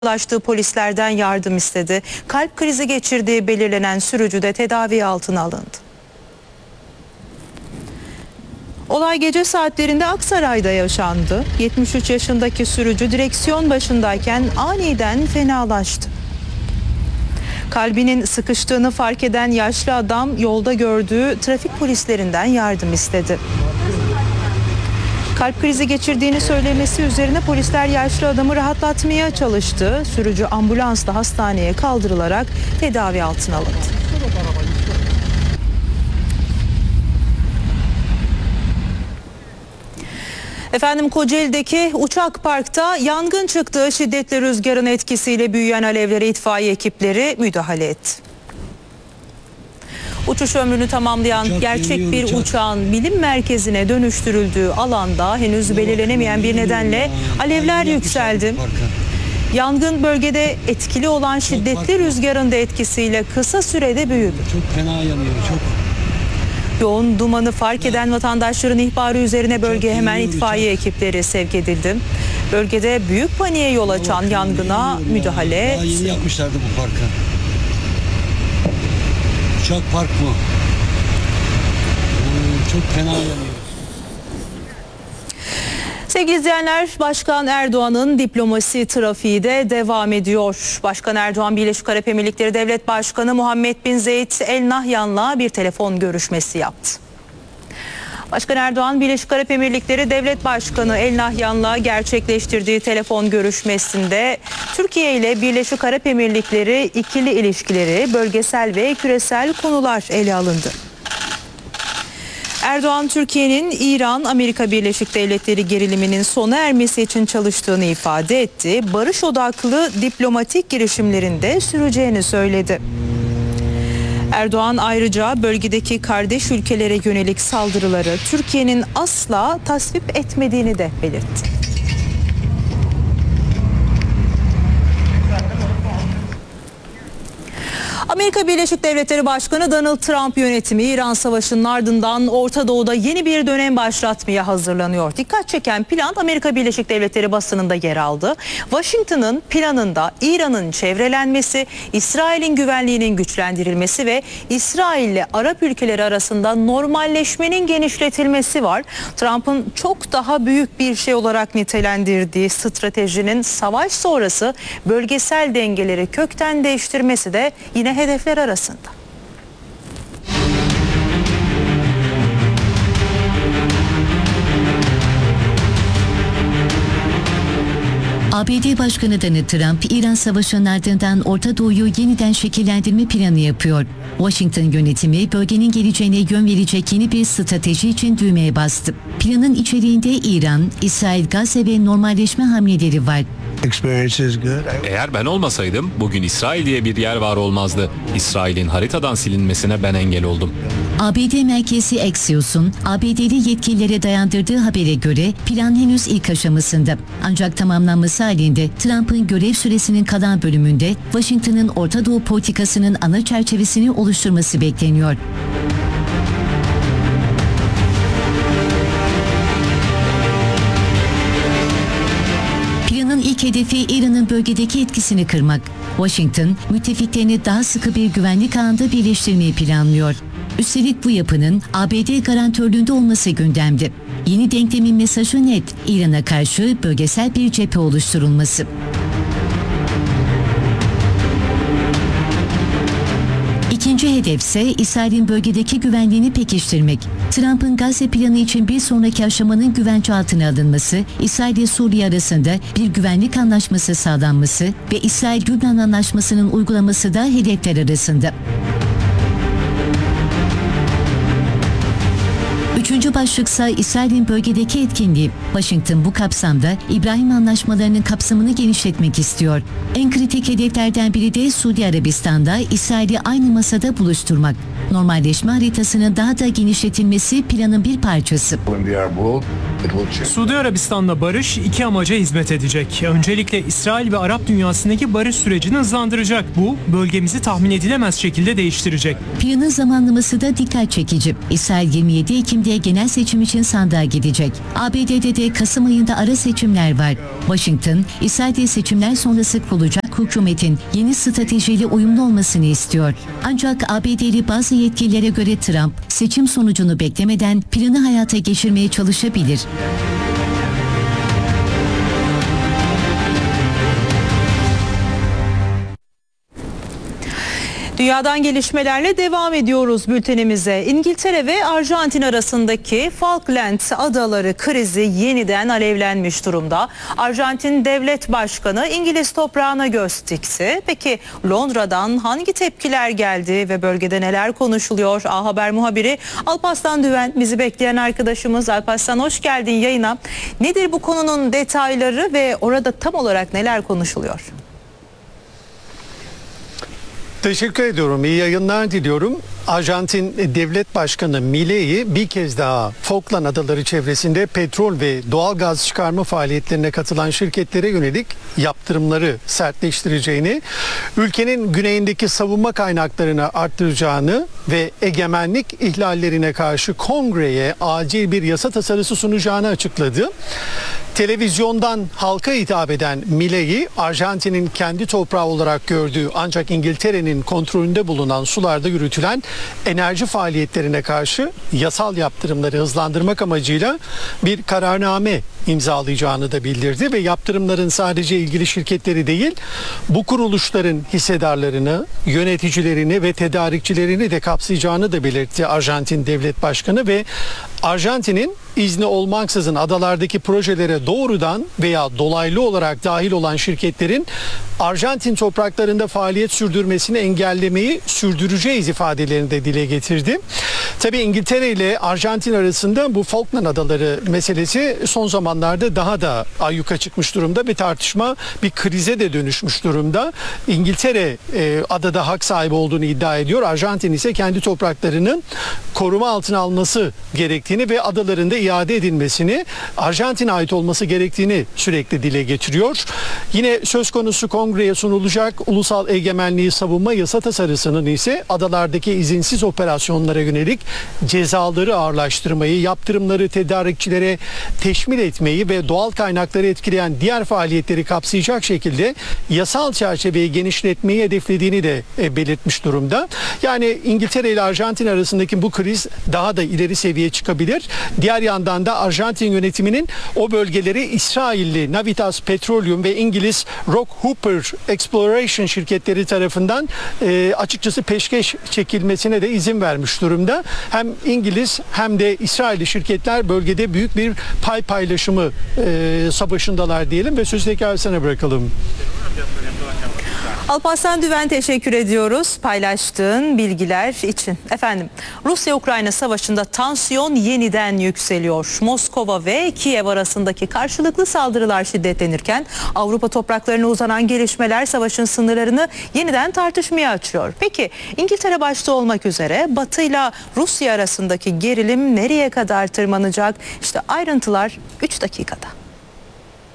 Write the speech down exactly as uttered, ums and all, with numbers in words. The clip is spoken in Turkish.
ulaştığı polislerden yardım istedi. Kalp krizi geçirdiği belirlenen sürücü de tedavi altına alındı. Olay gece saatlerinde Aksaray'da yaşandı. yetmiş üç yaşındaki sürücü direksiyon başındayken aniden fenalaştı. Kalbinin sıkıştığını fark eden yaşlı adam yolda gördüğü trafik polislerinden yardım istedi. Kalp krizi geçirdiğini söylemesi üzerine polisler yaşlı adamı rahatlatmaya çalıştı. Sürücü ambulansla hastaneye kaldırılarak tedavi altına alındı. Efendim Kocaeli'deki Uçak Park'ta yangın çıktı. Şiddetli rüzgarın etkisiyle büyüyen alevlere itfaiye ekipleri müdahale etti. Uçuş ömrünü tamamlayan uçak gerçek bir uçak. uçağın bilim merkezine dönüştürüldüğü alanda henüz belirlenemeyen bir nedenle alevler yükseldi. Yangın bölgede etkili olan şiddetli rüzgarın da etkisiyle kısa sürede büyüdü. Çok fena yanıyor, çok. Yoğun dumanı fark eden vatandaşların ihbarı üzerine bölgeye hemen itfaiye ekipleri sevk edildi. Bölgede büyük paniğe yol açan yangına müdahale. Daha yeni yapmışlardı bu parkı. Uçak Park mı? Oo, çok fena yanıyor. Sevgili izleyenler, Başkan Erdoğan'ın diplomasi trafiği de devam ediyor. Başkan Erdoğan, Birleşik Arap Emirlikleri Devlet Başkanı Muhammed bin Zayed El Nahyan'la bir telefon görüşmesi yaptı. Başkan Erdoğan, Birleşik Arap Emirlikleri Devlet Başkanı El Nahyan'la gerçekleştirdiği telefon görüşmesinde Türkiye ile Birleşik Arap Emirlikleri ikili ilişkileri, bölgesel ve küresel konular ele alındı. Erdoğan, Türkiye'nin İran-Amerika Birleşik Devletleri geriliminin sona ermesi için çalıştığını ifade etti. Barış odaklı diplomatik girişimlerin de süreceğini söyledi. Erdoğan ayrıca bölgedeki kardeş ülkelere yönelik saldırıları Türkiye'nin asla tasvip etmediğini de belirtti. Amerika Birleşik Devletleri Başkanı Donald Trump yönetimi İran Savaşı'nın ardından Orta Doğu'da yeni bir dönem başlatmaya hazırlanıyor. Dikkat çeken plan Amerika Birleşik Devletleri basınında yer aldı. Washington'ın planında İran'ın çevrelenmesi, İsrail'in güvenliğinin güçlendirilmesi ve İsrail ile Arap ülkeleri arasında normalleşmenin genişletilmesi var. Trump'ın çok daha büyük bir şey olarak nitelendirdiği stratejinin savaş sonrası bölgesel dengeleri kökten değiştirmesi de yine hedefler arasında. A B D Başkanı Donald Trump, İran Savaşı'nın ardından Orta Doğu'yu yeniden şekillendirme planı yapıyor. Washington yönetimi bölgenin geleceğine yön verecek yeni bir strateji için düğmeye bastı. Planın içeriğinde İran, İsrail, Gazze ve normalleşme hamleleri var. Eğer ben olmasaydım bugün İsrail diye bir yer var olmazdı. İsrail'in haritadan silinmesine ben engel oldum. A B D merkezi Axios'un A B D'li yetkililere dayandırdığı habere göre plan henüz ilk aşamasında. Ancak tamamlanması halinde Trump'ın görev süresinin kalan bölümünde Washington'ın Orta Doğu politikasının ana çerçevesini oluşturması bekleniyor. Planın ilk hedefi İran'ın bölgedeki etkisini kırmak. Washington, müttefiklerini daha sıkı bir güvenlik ağında birleştirmeyi planlıyor. Üstelik bu yapının A B D garantörlüğünde olması gündemde. Yeni denklemin mesajı net, İran'a karşı bölgesel bir cephe oluşturulması. İkinci hedef ise İsrail'in bölgedeki güvenliğini pekiştirmek. Trump'ın Gazze planı için bir sonraki aşamanın güvence altına alınması, İsrail ile Suriye arasında bir güvenlik anlaşması sağlanması ve İsrail-Lübnan anlaşmasının uygulaması da hedefler arasında. Üçüncü başlıksa İsrail'in bölgedeki etkinliği. Washington bu kapsamda İbrahim Anlaşmalarının kapsamını genişletmek istiyor. En kritik hedeflerden biri de Suudi Arabistan'da İsrail'i aynı masada buluşturmak. Normalleşme haritasının daha da genişletilmesi planın bir parçası. Suudi Arabistan'la barış iki amaca hizmet edecek. Öncelikle İsrail ve Arap dünyasındaki barış sürecini hızlandıracak. Bu, bölgemizi tahmin edilemez şekilde değiştirecek. Planın zamanlaması da dikkat çekici. İsrail yirmi yedi Ekim'de genel seçim için sandığa gidecek. A B D'de de Kasım ayında ara seçimler var. Washington, İsrail'de seçimler sonrası kurulacak hükümetin yeni stratejiyle uyumlu olmasını istiyor. Ancak A B D'li bazı yetkililere göre Trump, seçim sonucunu beklemeden planı hayata geçirmeye çalışabilir. Dünyadan gelişmelerle devam ediyoruz bültenimize. İngiltere ve Arjantin arasındaki Falkland Adaları krizi yeniden alevlenmiş durumda. Arjantin Devlet Başkanı İngiliz toprağına göz dikti. Peki Londra'dan hangi tepkiler geldi ve bölgede neler konuşuluyor? A Haber muhabiri Alparslan Düven bizi bekleyen arkadaşımız. Alparslan, hoş geldin yayına. Nedir bu konunun detayları ve orada tam olarak neler konuşuluyor? Teşekkür ediyorum. İyi yayınlar diliyorum. Arjantin Devlet Başkanı Milei bir kez daha Falkland Adaları çevresinde petrol ve doğal gaz çıkarma faaliyetlerine katılan şirketlere yönelik yaptırımları sertleştireceğini, ülkenin güneyindeki savunma kaynaklarını arttıracağını ve egemenlik ihlallerine karşı kongreye acil bir yasa tasarısı sunacağını açıkladı. Televizyondan halka hitap eden Milei, Arjantin'in kendi toprağı olarak gördüğü ancak İngiltere'nin kontrolünde bulunan sularda yürütülen enerji faaliyetlerine karşı yasal yaptırımları hızlandırmak amacıyla bir kararname imzalayacağını da bildirdi ve yaptırımların sadece ilgili şirketleri değil, bu kuruluşların hissedarlarını, yöneticilerini ve tedarikçilerini de kapsayacağını da belirtti Arjantin Devlet Başkanı ve Arjantin'in izni olmaksızın adalardaki projelere doğrudan veya dolaylı olarak dahil olan şirketlerin Arjantin topraklarında faaliyet sürdürmesini engellemeyi sürdüreceğiz ifadelerini de dile getirdi. Tabii İngiltere ile Arjantin arasında bu Falkland Adaları meselesi son zamanlarda daha da ayyuka çıkmış durumda. Bir tartışma bir krize de dönüşmüş durumda. İngiltere e, adada hak sahibi olduğunu iddia ediyor. Arjantin ise kendi topraklarının koruma altına alması gerektiğini ve adalarında iade edilmesini, Arjantin'e ait olması gerektiğini sürekli dile getiriyor. Yine söz konusu kongreye sunulacak ulusal egemenliği savunma yasa tasarısının ise adalardaki izinsiz operasyonlara yönelik cezaları ağırlaştırmayı, yaptırımları tedarikçilere teşmil etmeyi ve doğal kaynakları etkileyen diğer faaliyetleri kapsayacak şekilde yasal çerçeveyi genişletmeyi hedeflediğini de belirtmiş durumda. Yani İngiltere ile Arjantin arasındaki bu kriz daha da ileri seviyeye çıkabilir. Diğer yandan da Arjantin yönetiminin o bölgeleri İsrailli Navitas Petroleum ve İngiliz Rock Hooper Exploration şirketleri tarafından e, açıkçası peşkeş çekilmesine de izin vermiş durumda. Hem İngiliz hem de İsrailli şirketler bölgede büyük bir pay paylaşımı e, savaşındalar diyelim ve sözü tekrar sana bırakalım. Alparslan Düven, teşekkür ediyoruz paylaştığın bilgiler için. Efendim, Rusya-Ukrayna savaşında tansiyon yeniden yükseliyor. Moskova ve Kiev arasındaki karşılıklı saldırılar şiddetlenirken Avrupa topraklarına uzanan gelişmeler savaşın sınırlarını yeniden tartışmaya açıyor. Peki İngiltere başta olmak üzere Batı ile Rusya arasındaki gerilim nereye kadar tırmanacak? İşte ayrıntılar üç dakikada.